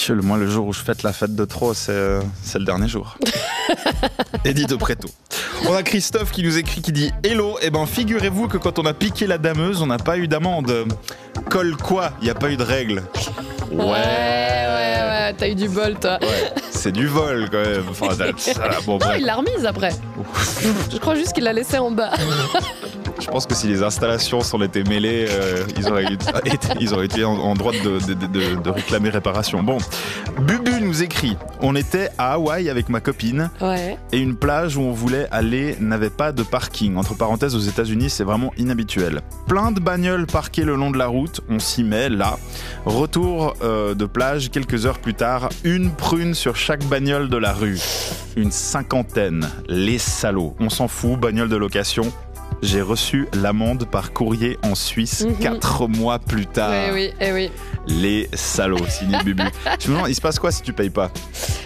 Jules, moi, le jour où je fête la fête de trop, c'est le dernier jour. Eddie de Préto. On a Christophe qui nous écrit, qui dit « Hello, figurez-vous que quand on a piqué la dameuse, on n'a pas eu d'amende. Colle quoi ? Il n'y a pas eu de règle. » Ouais, t'as eu du bol, toi. Ouais, c'est du vol, quand même. Enfin, bon, non, il l'a remise après. Je crois juste qu'il l'a laissée en bas. Je pense que si les installations s'en étaient mêlées, ils auraient été en droit de réclamer réparation. Bon, Bubu nous écrit « On était à Hawaï avec ma copine et une plage où on voulait aller n'avait pas de parking. » Entre parenthèses, aux États-Unis, c'est vraiment inhabituel. Plein de bagnoles parquées le long de la route, on s'y met là. Retour de plage quelques heures plus tard, une prune sur chaque bagnole de la rue. Une cinquantaine, les salauds. On s'en fout, bagnole de location. J'ai reçu l'amende par courrier en Suisse 4 mois plus tard. Oui. Les salauds, signé Bubu. Je me demande, il se passe quoi si tu payes pas ?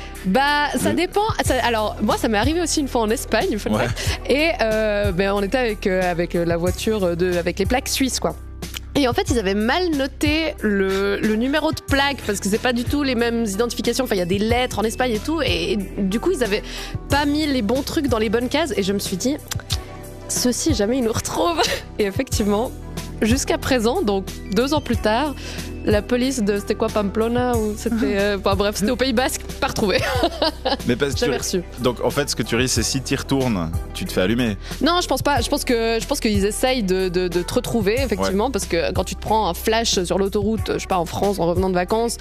Ça dépend. Alors, moi, ça m'est arrivé aussi une fois en Espagne. Et on était avec la voiture, avec les plaques suisses, quoi. Et en fait, ils avaient mal noté le numéro de plaque parce que c'est pas du tout les mêmes identifications. Enfin, il y a des lettres en Espagne et tout. Et du coup, ils avaient pas mis les bons trucs dans les bonnes cases. Et je me suis dit, ceci, jamais ils nous retrouvent. Et effectivement, jusqu'à présent, donc 2 ans plus tard, la police c'était quoi, Pamplona ou c'était c'était au Pays Basque, pas retrouvé. Mais parce que jamais reçu. Donc en fait, ce que tu risques, c'est si tu y retournes, tu te fais allumer. Non, je pense pas. Je pense qu'ils essayent de te retrouver effectivement, parce que quand tu te prends un flash sur l'autoroute, je sais pas, en France, en revenant de vacances,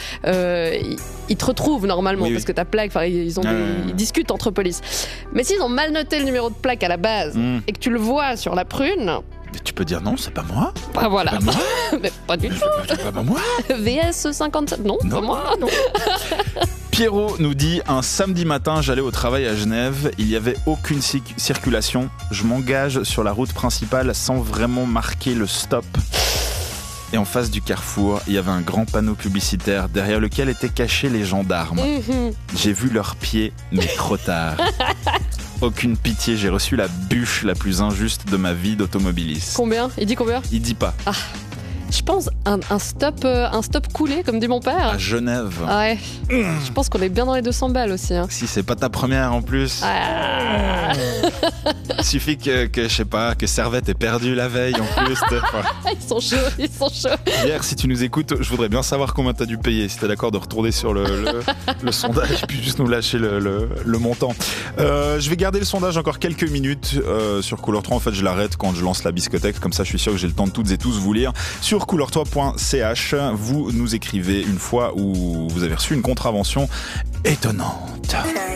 ils te retrouvent normalement parce que ta plaque, ils discutent entre police. Mais s'ils ont mal noté le numéro de plaque à la base et que tu le vois sur la prune. Tu peux dire non, c'est pas moi. Ah voilà. Pas moi. Mais pas du tout. C'est pas moi. VS 57. Non, pas moi. Non. Pierrot nous dit « Un samedi matin, j'allais au travail à Genève. Il n'y avait aucune circulation. Je m'engage sur la route principale sans vraiment marquer le stop. Et en face du carrefour, il y avait un grand panneau publicitaire derrière lequel étaient cachés les gendarmes. J'ai vu leurs pieds, mais trop tard. Aucune pitié, j'ai reçu la bûche la plus injuste de ma vie d'automobiliste. » Combien ? Il dit combien ? Il dit pas. Ah, je pense un stop coulé, comme dit mon père. À Genève. Ouais. Je pense qu'on est bien dans les 200 balles aussi. Hein. Si c'est pas ta première en plus. Il suffit que je sais pas, que Servette ait perdu la veille en plus. Ils sont chauds. Hier, si tu nous écoutes, je voudrais bien savoir combien t'as dû payer. Si t'es d'accord de retourner sur le sondage et puis juste nous lâcher le montant. Je vais garder le sondage encore quelques minutes sur Couleur 3. En fait, je l'arrête quand je lance la biscothèque. Comme ça, je suis sûr que j'ai le temps de toutes et tous vous lire. Sur couleur3.ch, vous nous écrivez une fois où vous avez reçu une contravention étonnante.